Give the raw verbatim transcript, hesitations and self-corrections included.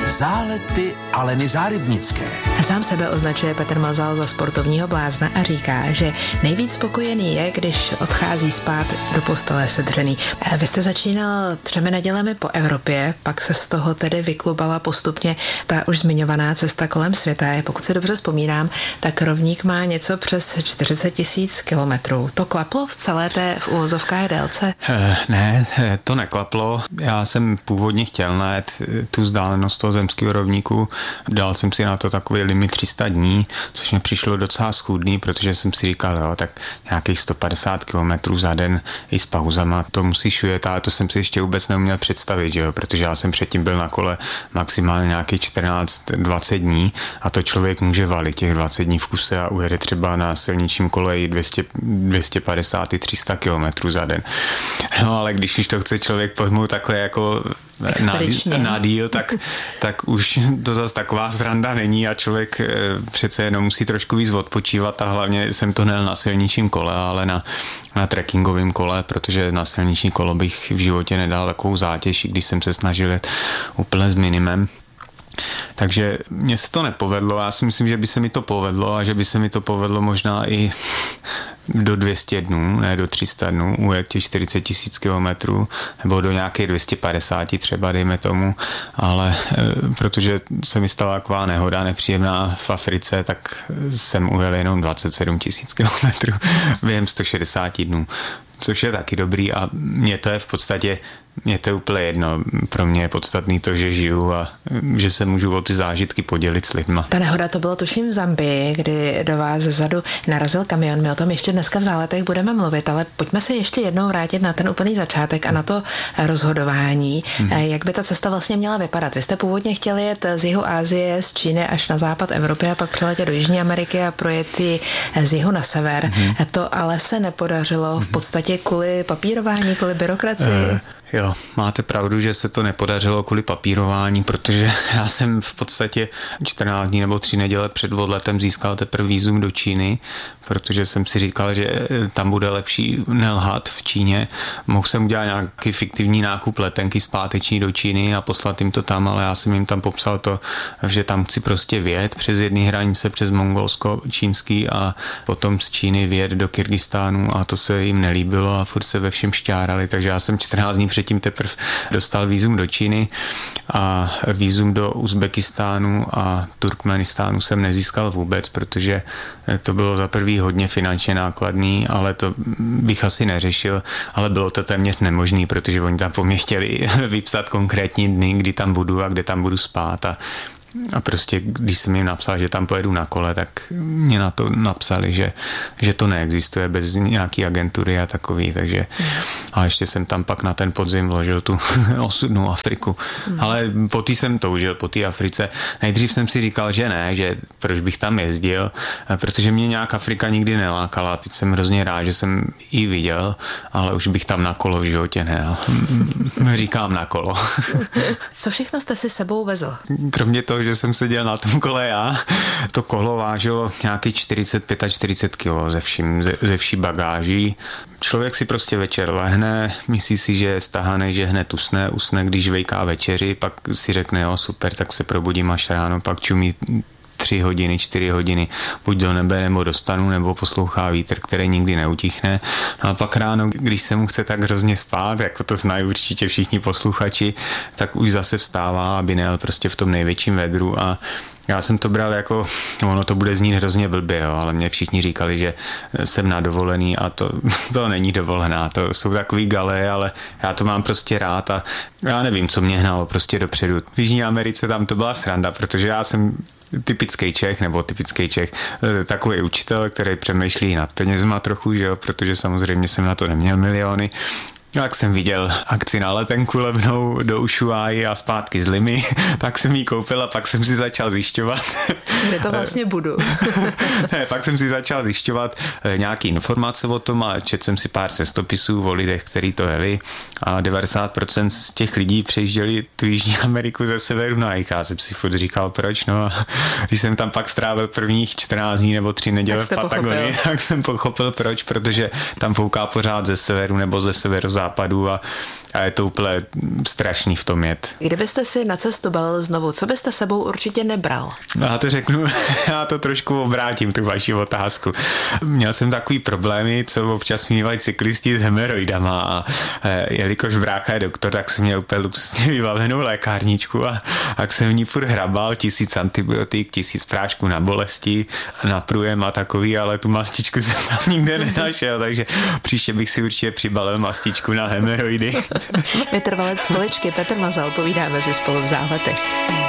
Zálety Aleny Zárybnické. Sám sebe označuje Petr Mazal za sportovního blázna a říká, že nejvíc spokojený je, když odchází spát do postele sedřený. Vy jste začínal třemi nedělemi po Evropě, pak se z toho tedy vyklubala postupně ta už zmiňovaná cesta kolem světa. Pokud si dobře vzpomínám, tak rovník má něco přes čtyřicet tisíc kilometrů. To klaplo v celé té v uvozovkách délce? Ne, to neklaplo. Já jsem původně chtěl najet tu vzdálenost toho zemského rovníku. Dal jsem si na to takový limit tři sta dní, což mi přišlo docela schůdný, protože jsem si říkal, jo, tak nějakých sto padesát kilometrů za den i s pauzama, to musíš ujet, ale to jsem si ještě vůbec neuměl představit, že jo, protože já jsem předtím byl na kole maximálně nějakých čtrnáct dvacet dní a to člověk může valit těch dvacet dní v kuse a ujede třeba na silničním koleji dvě stě, dvě stě padesát i tři sta kilometrů za den. No ale když už to chce člověk pojmout takhle jako na, na díl, tak, tak už to zase taková sranda není a člověk přece jenom musí trošku víc odpočívat a hlavně jsem to nejel na silničním kole, ale na, na trekkingovém kole, protože na silniční kolo bych v životě nedal takovou zátěž, i když jsem se snažil jet úplně s minimem. Takže mně se to nepovedlo, já si myslím, že by se mi to povedlo a že by se mi to povedlo možná i do dvě stě dnů, ne do tři sta dnů, ujet těch čtyřicet tisíc kilometrů, nebo do nějaké dvě stě padesát třeba, dejme tomu, ale e, protože se mi stala taková nehoda nepříjemná v Africe, tak jsem ujel jenom dvacet sedm tisíc kilometrů během sto šedesát dnů, což je taky dobrý a mně to je v podstatě Mně to je úplně jedno. Pro mě je podstatný to, že žiju a že se můžu o ty zážitky podělit s lidma. Ta nehoda to bylo tuším v Zambii, kdy do vás zezadu narazil kamion. My o tom ještě dneska v Záletech budeme mluvit, ale pojďme se ještě jednou vrátit na ten úplný začátek a na to rozhodování. Hmm. Jak by ta cesta vlastně měla vypadat? Vy jste původně chtěli jet z jihu Asie, z Číny až na západ Evropy a pak přeletět do Jižní Ameriky a projet ji z jihu na sever. Hmm. To ale se nepodařilo v podstatě kvůli papírování, kvůli byrokracii. Uh. Jo, máte pravdu, že se to nepodařilo kvůli papírování, protože já jsem v podstatě čtrnáct dní nebo tři neděle před odletem získal teprve vízum do Číny, protože jsem si říkal, že tam bude lepší nelhat v Číně. Mohl jsem udělat nějaký fiktivní nákup letenky zpáteční do Číny a poslat jim to tam, ale já jsem jim tam popsal to, že tam chci prostě vjet přes jedné hranice, přes Mongolsko, čínský a potom z Číny vjet do Kyrgyzstánu a to se jim nelíbilo a furt se ve všem šťárali, takže já jsem čtrnáct dní předtím teprve dostal vízum do Číny a vízum do Uzbekistánu a Turkmenistánu jsem nezískal vůbec, protože to bylo za prvý hodně finančně nákladný, ale to bych asi neřešil, ale bylo to téměř nemožný, protože oni tam po mě chtěli vypsat konkrétní dny, kdy tam budu a kde tam budu spát a A prostě, když jsem jim napsal, že tam pojedu na kole, tak mě na to napsali, že, že to neexistuje bez nějaký agentury a takový, takže a ještě jsem tam pak na ten podzim vložil tu osudnou Afriku. Hmm. Ale po tý jsem toužil, po té Africe. Nejdřív jsem si říkal, že ne, že proč bych tam jezdil, protože mě nějak Afrika nikdy nelákala. Teď jsem hrozně rád, že jsem ji viděl, ale už bych tam na kolo v životě nejel. Říkám na kolo. Co všechno jste si sebou vezl? Kromě toho, že jsem seděl na tom kole já. To kolo vážilo nějaký čtyřicet čtyřicet pět kilo ze vším, ze, ze vší bagáží. Člověk si prostě večer lehne, myslí si, že je stahaný, že hned usne, usne, když vejká večeři, pak si řekne, jo, super, tak se probudím až ráno, pak čumí tři hodiny, čtyři hodiny, buď do nebe nebo do stanu, nebo poslouchá vítr, který nikdy neutichne. No a pak ráno, když se mu chce tak hrozně spát, jako to znají určitě všichni posluchači, tak už zase vstává, aby nejel prostě v tom největším vedru a já jsem to bral jako, ono to bude znít hrozně blbě, jo, ale mě všichni říkali, že jsem na dovolený a to, to není dovolená, to jsou takový gale, ale já to mám prostě rád a já nevím, co mě hnalo prostě dopředu. V Jižní Americe tam to byla sranda, protože já jsem typický Čech, nebo typický Čech, takový učitel, který přemýšlí nad penězma trochu, že jo, protože samozřejmě jsem na to neměl miliony. Jak jsem viděl akci na letenku levnou do Ushuaí a zpátky z Limy, tak jsem ji koupil a pak jsem si začal zjišťovat. Kde to vlastně budu? Ne, pak jsem si začal zjišťovat nějaký informace o tom a četl jsem si pár cestopisů o lidech, kteří to jeli a devadesát procent z těch lidí přejížděli tu Jižní Ameriku ze severu na jih. Já jsem si furt říkal, proč, no a když jsem tam pak strávil prvních čtrnáct dní nebo tři neděle v Patagonii, tak jsem pochopil proč, protože tam fouká pořád ze severu nebo ze severu západu a, a je to úplně strašný v tom jet. Kdybyste si na cestu balil znovu, co byste sebou určitě nebral? Já to řeknu, já to trošku obrátím, tu vaši otázku. Měl jsem takový problémy, co občas mývají cyklisti s hemeroidama a jelikož brácha je doktor, tak jsem měl úplně luxusně vybavenou lékárničku a tak jsem v ní furt hrabal, tisíc antibiotik, tisíc prášků na bolesti, na průjem a takový, ale tu mastičku jsem tam nikde nenašel, takže příště bych si určitě přibalil mastičku na hemeroidy. Vytrvalec Poličky Petr Mazal, povídáme si spolu v Záletech.